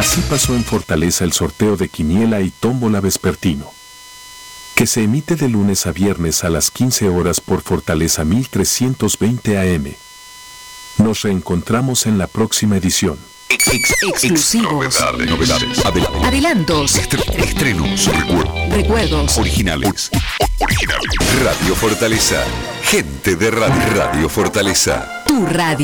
Así pasó en Fortaleza el sorteo de quiniela y tómbola vespertino, que se emite de lunes a viernes a las 15 horas por Fortaleza 1320 AM. Nos reencontramos en la próxima edición. Exclusivos. Novedades. Adelantos. Estrenos. Recuerdos. Originales. Radio Fortaleza. Gente de Radio. Radio Fortaleza. Tu radio.